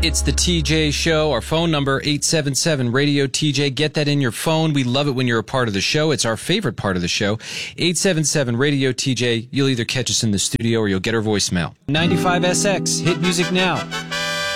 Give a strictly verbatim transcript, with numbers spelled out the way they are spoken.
It's the T J Show. Our phone number, eight seven seven, radio T J. Get that in your phone. We love it when you're a part of the show. It's our favorite part of the show. eight seven seven, radio T J. You'll either catch us in the studio or you'll get our voicemail. ninety-five S X, hit music now.